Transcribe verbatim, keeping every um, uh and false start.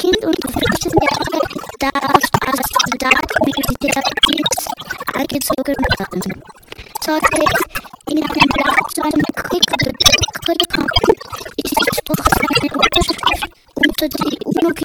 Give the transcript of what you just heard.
Kind und du wünschst dir, dass als Soldat Militärs eingezogen werden. Sollte es in einem Land zu einem Krieg oder Krieg kommen, ist es durch seine Unterschrift unter die